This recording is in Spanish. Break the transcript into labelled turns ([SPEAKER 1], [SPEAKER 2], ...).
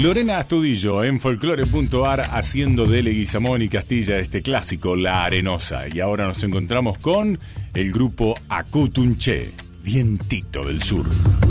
[SPEAKER 1] Lorena Astudillo en Folclore.ar haciendo de Leguizamón y Castilla este clásico, La Arenosa. Y ahora nos encontramos con el grupo Acutunché, Vientito del Sur.